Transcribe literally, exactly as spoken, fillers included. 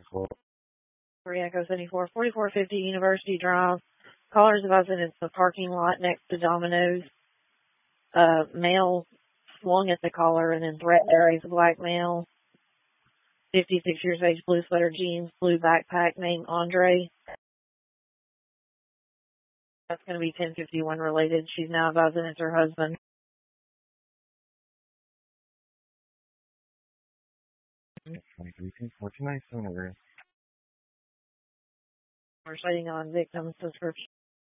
three Echo seventy-four, forty-four fifty University Drive. Callers advising it's the parking lot next to Domino's. Uh, male swung at the caller and then threatened her. He's a black male, fifty-six years of age, blue sweater jeans, blue backpack, named Andre. That's going to be ten fifty-one related. She's now advising it's her husband. We're waiting on victim's description.